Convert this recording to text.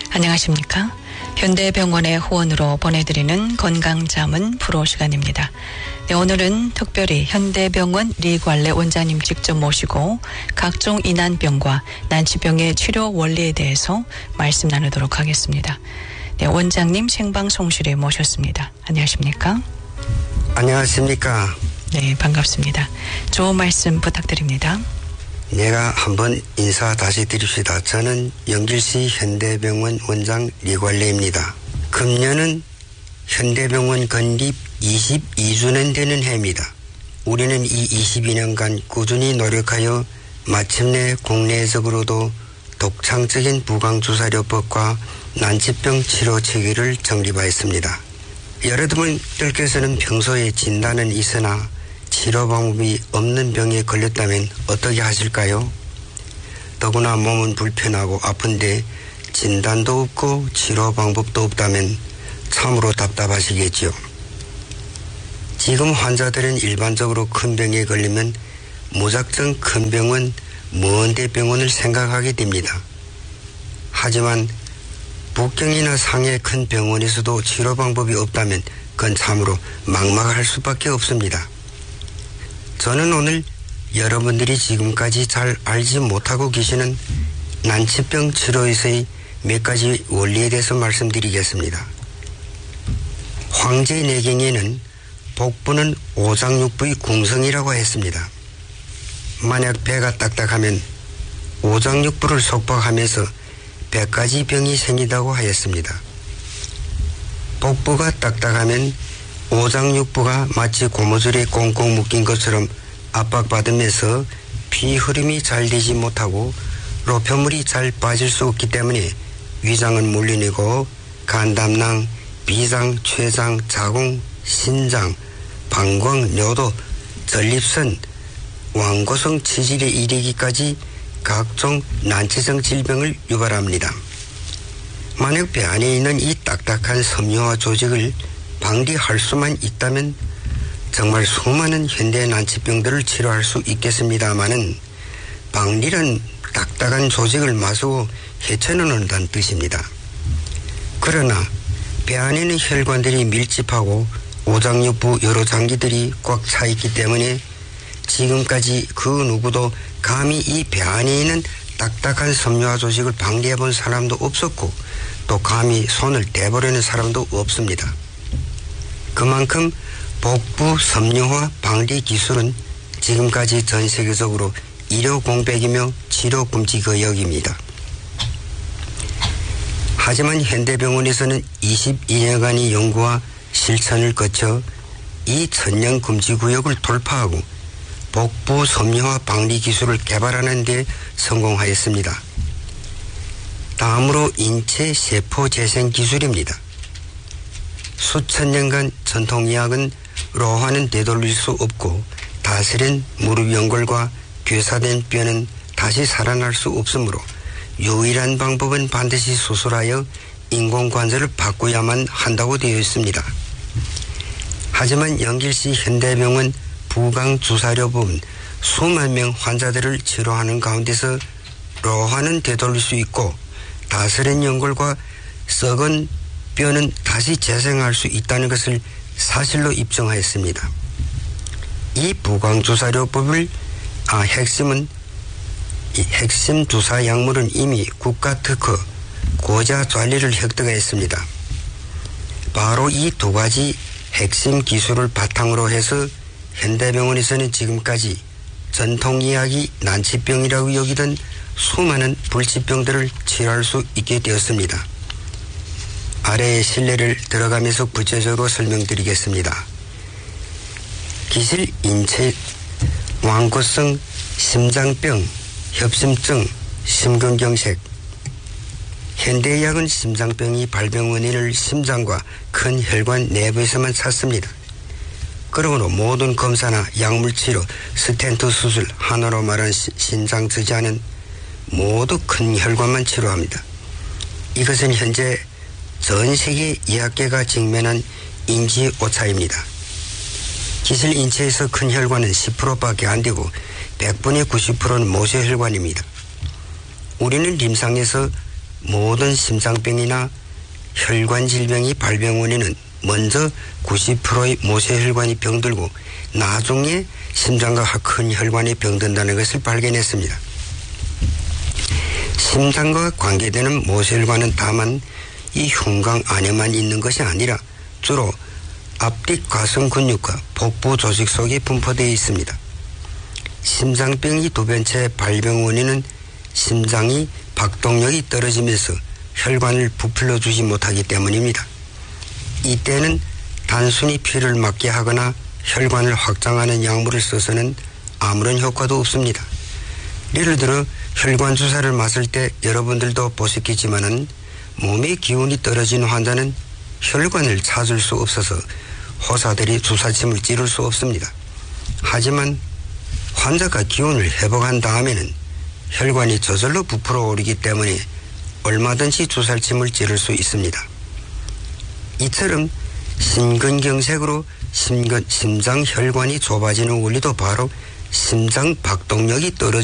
안녕하십니까? 현대병원의 후원으로 보내드리는 건강자문 프로 시간입니다. 네, 오늘은 특별히 현대병원 리관래 원장님 직접 모시고 각종 이난병과 난치병의 치료 원리에 대해서 말씀 나누도록 하겠습니다. 네, 원장님 생방송실에 모셨습니다. 안녕하십니까? 안녕하십니까? 네, 반갑습니다. 좋은 말씀 부탁드립니다. 내가 한번 인사 다시 드립시다. 저는 영길시 현대병원 원장 리관래입니다. 금년은 현대병원 건립 22주년 되는 해입니다. 우리는 이 22년간 꾸준히 노력하여 마침내 국내적으로도 독창적인 부강주사료법과 난치병 치료 체계를 정립하였습니다. 여러분들께서는 평소에 진단은 있으나 치료 방법이 없는 병에 걸렸다면 어떻게 하실까요? 더구나 몸은 불편하고 아픈데 진단도 없고 치료 방법도 없다면 참으로 답답하시겠지요. 지금 환자들은 일반적으로 큰 병에 걸리면 무작정 큰 병원, 먼 데 병원을 생각하게 됩니다. 하지만 북경이나 상해 큰 병원에서도 치료 방법이 없다면 그건 참으로 막막할 수밖에 없습니다. 저는 오늘 여러분들이 지금까지 잘 알지 못하고 계시는 난치병 치료에서의 몇 가지 원리에 대해서 말씀드리겠습니다. 황제내경에는 복부는 오장육부의 궁성이라고 했습니다. 만약 배가 딱딱하면 오장육부를 속박하면서 100가지 병이 생긴다고 하였습니다. 복부가 딱딱하면 오장육부가 마치 고무줄에 꽁꽁 묶인 것처럼 압박받으면서 피 흐름이 잘 되지 못하고 로표물이 잘 빠질 수 없기 때문에 위장은 물려내고 간담낭, 비장, 췌장, 자궁, 신장, 방광, 뇨도, 전립선, 왕고성 치질에 이르기까지 각종 난치성 질병을 유발합니다. 만약 배 안에 있는 이 딱딱한 섬유화 조직을 방리할 수만 있다면 정말 수많은 현대 난치병들을 치료할 수 있겠습니다마는 방리는 딱딱한 조직을 마수고 헤쳐놓는다는 뜻입니다. 그러나 배 안에는 혈관들이 밀집하고 오장육부 여러 장기들이 꽉 차 있기 때문에 지금까지 그 누구도 감히 이 배 안에 있는 딱딱한 섬유화 조직을 방리해 본 사람도 없었고 또 감히 손을 대보려는 사람도 없습니다. 그만큼 복부 섬유화 방리 기술은 지금까지 전 세계적으로 의료 공백이며 치료 금지 거역입니다. 하지만 현대병원에서는 22년간의 연구와 실천을 거쳐 이 천년 금지 구역을 돌파하고 복부 섬유화 방리 기술을 개발하는 데 성공하였습니다. 다음으로 인체 세포 재생 기술입니다. 수천 년간 전통의학은 로화는 되돌릴 수 없고 다스린 무릎 연골과 괴사된 뼈는 다시 살아날 수 없으므로 유일한 방법은 반드시 수술하여 인공관절을 바꿔야만 한다고 되어 있습니다. 하지만 영길시 현대병원 부강주사료법은 수만 명 환자들을 치료하는 가운데서 로화는 되돌릴 수 있고 다스린 연골과 썩은 뼈는 다시 재생할 수 있다는 것을 사실로 입증하였습니다. 이 부강주사료법을 핵심 주사 약물은 이미 국가특허 고자专利를 획득했습니다. 바로 이 두 가지 핵심 기술을 바탕으로 해서 현대병원에서는 지금까지 전통의학이 난치병이라고 여기던 수많은 불치병들을 치료할 수 있게 되었습니다. 아래의 실내를 들어가면서 구체적으로 설명드리겠습니다. 기실 인체 왕고성 심장병, 협심증, 심근경색. 현대의학은 심장병이 발병 원인을 심장과 큰 혈관 내부에서만 찾습니다. 그러므로 모든 검사나 약물치료, 스텐트 수술, 하나로 말하는 신장 저지하는 모두 큰 혈관만 치료합니다. 이것은 현재 전 세계 의학계가 직면한 인지 오차입니다. 기실 인체에서 큰 혈관은 10%밖에 안 되고 100분의 90%는 모세혈관입니다. 우리는 임상에서 모든 심장병이나 혈관 질병이 발병 원인은 먼저 90%의 모세혈관이 병들고 나중에 심장과 큰 혈관이 병든다는 것을 발견했습니다. 심장과 관계되는 모세혈관은 다만 이 흉곽 안에만 있는 것이 아니라 주로 앞뒤 가슴 근육과 복부 조직 속에 분포되어 있습니다. 심장병이 두 번째 발병 원인은 심장이 박동력이 떨어지면서 혈관을 부풀려 주지 못하기 때문입니다. 이때는 단순히 피를 막게 하거나 혈관을 확장하는 약물을 써서는 아무런 효과도 없습니다. 예를 들어 혈관 주사를 맞을 때 여러분들도 보셨겠지만은 몸의 기운이 떨어진 환자는 혈관을 찾을 수 없어서 호사들이 주사침을 찌를 수 없습니다. 하지만 환자가 기운을 회복한 다음에는 혈관이 저절로 부풀어 오르기 때문에 얼마든지 주사침을 찌를 수 있습니다. 이처럼 심근경색으로 심장 혈관이 좁아지는 원리도 바로 심장 박동력이 떨어지는